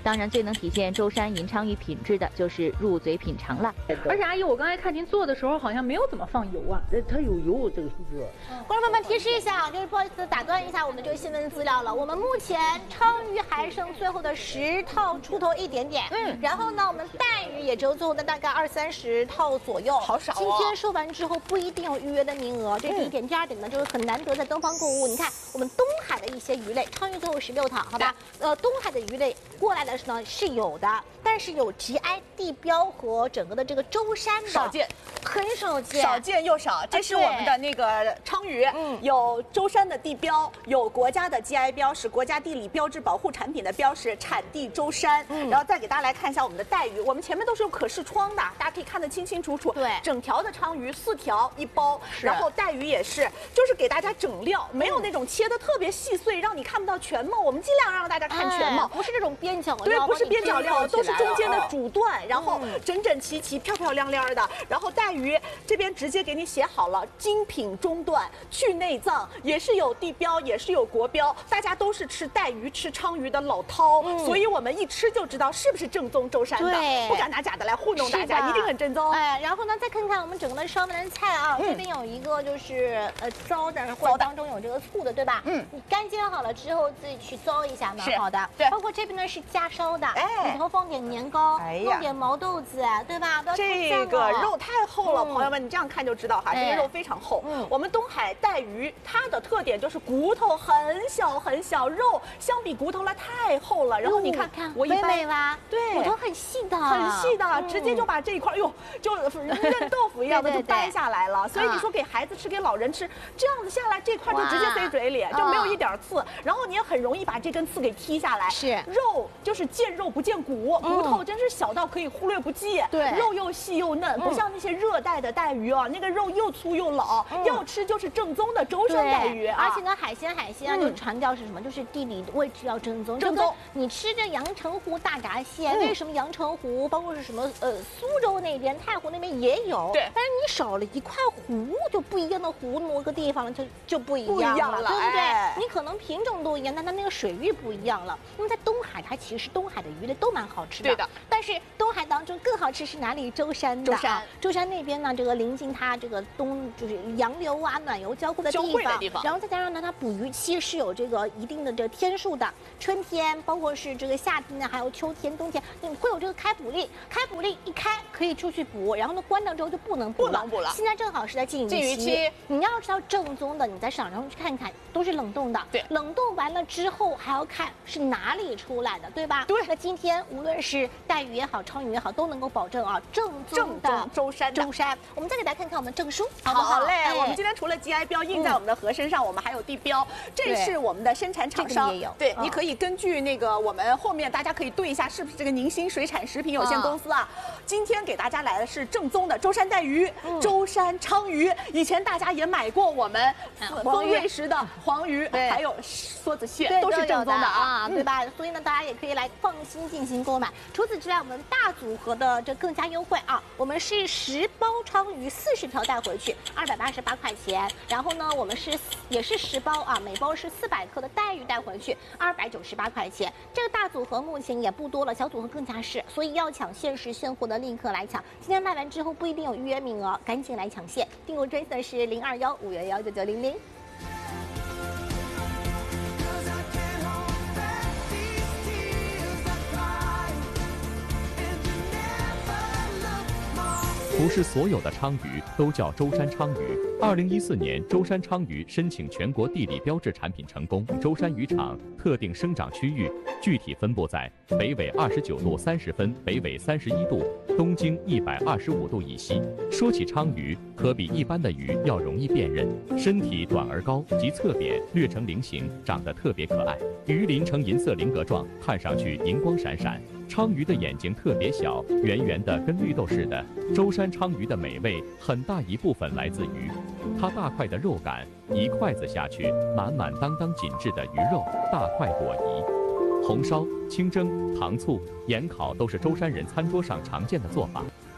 当然，最能体现舟山银鲳鱼品质的就是入嘴品尝了。 而且阿姨，我刚才看您做的时候好像没有怎么放油啊。 它有油，这个观众朋友们提示一下，就是不好意思打断一下我们的这个新闻资料了。我们目前鲳鱼还剩最后的10套出头一点点，然后呢，我们带鱼也只有最后的大概20-30套左右， 好少哦。 今天收完之后不一定有预约的名额，这是第一点。第二点呢，就是很难得在东方购物，你看我们东海的一些鱼类，鲳鱼最后16套，好吧？东海的鱼类过来的呢是有的，但是有 GI 地标和整个的这个舟山的少见， 很少见， 少见又少。这是我们的那个鲳鱼，有舟山的地标，有国家的 GI 标识，国家地理标志保护产品的标识，产地舟山。然后再给大家来看一下我们的带鱼，我们前面都是有可视窗的，大家可以看得清清楚楚。 对， 整条的鲳鱼4条一包，然后带鱼也是，就是给大家整料，没有那种切的特别细碎，让你看不到全貌。我们尽量让大家看全貌， 不是这种边角料， 对，不是边角料，都是中间的主段，然后整整齐齐、漂漂亮亮的。然后带鱼这边直接给你写好了，精品中段，去内脏，也是有地标，也是有国标。大家都是吃带鱼、吃鲳鱼的老饕，所以我们一吃就知道是不是正宗舟山的，不敢拿假的来糊弄大家，一定很正宗。 哎，然后呢，再看看我们整个的烧完的菜啊，这边有一个就是糟的，或者当中有这个醋的，对吧？你干煎好了之后自己去糟一下，蛮好的。对，包括这边呢是加烧的，里头放点年糕，弄点毛豆子，对吧？ 这个肉太厚了，朋友们，你这样看就知道哈，这个肉非常厚。我们东海带鱼它的特点就是骨头很小很小，肉相比骨头来太厚了。然后你看，我一掰吧， 对， 骨头很细的， 很细的，直接就把这一块，哟，就嫩豆腐一样的就掰下来了。所以你说给孩子吃，给老人吃，这样子下来这块就直接塞嘴里，就没有一点刺。然后你也很容易把这根刺给剔下来。 是， 肉就是见肉不见骨，骨头真是小到可以忽略不计。 对， 肉又细又嫩，不像那些热带的带鱼啊，那个肉又粗又老，要吃就是正宗的舟山带鱼。 而且呢，海鲜啊，就强调是什么？就是地理位置要正宗。正宗。你吃这阳澄湖大闸蟹，为什么阳澄湖包括是什么苏州那边、太湖那边也有？ 对。 但是你少了一块湖，就不一样的湖，某个地方就不一样了，对不对？你可能品种都一样，但它那个水域不一样了。那么在东海，它其实东海的鱼类都蛮好吃的。 对的。 但是东海当中更好吃是哪里？舟山的。舟山那边呢，这个临近它这个就是洋流啊、暖流交汇的地方，然后再加上呢，它捕鱼期是有这个一定的这个天数的。春天，包括是这个夏天呢，还有秋天、冬天，你会有这个开捕令。开捕令一开可以出去捕，然后呢关掉之后就不能捕了。现在正好是在禁渔期。你要知道正宗的，你在市场上去看看，都是冷冻的。 对， 冷冻完了之后还要看是哪里出来的，对吧？ 对。 那今天无论是带鱼也好，鲳鱼也好，都能够保证啊正宗的舟山。 我们再给大家看看我们证书， 好不好？好嘞。我们今天除了 GI 标印在我们的盒身上，我们还有地标，这是我们的生产厂商。对，你可以根据那个我们后面大家可以对一下，是不是这个宁新水产食品有限公司啊？今天给大家来的是正宗的舟山带鱼、舟山鲳鱼。以前大家也买过我们丰瑞时的黄鱼，还有梭子蟹，都是正宗的啊， 对吧？所以呢，大家也可以来放心进行购买。除此之外，我们大组合的这更加优惠啊！我们是10包鲳鱼40条带回去，288块钱。然后呢，我们也是10包啊，每包是400克的带鱼带回去，298块钱。这个大组合目前也不多了，小组合更加是，所以要抢限时现货的立刻来抢。今天卖完之后不一定有预约名额，赶紧来抢现。订购追的是021-511-9900。 不是所有的鲳鱼都叫舟山鲳鱼。2014年，舟山鲳鱼申请全国地理标志产品成功。舟山渔场特定生长区域具体分布在北纬29度30分、北纬31度、东经125度以西。说起鲳鱼，可比一般的鱼要容易辨认，身体短而高，及侧扁，略呈菱形，长得特别可爱。鱼鳞呈银色菱格状，看上去银光闪闪。鲳鱼的眼睛特别小，圆圆的，跟绿豆似的。舟山鲳鱼的美味很大一部分来自于它大块的肉感，一筷子下去，满满当当紧致的鱼肉，大快朵颐。红烧、清蒸、糖醋、盐烤都是舟山人餐桌上常见的做法。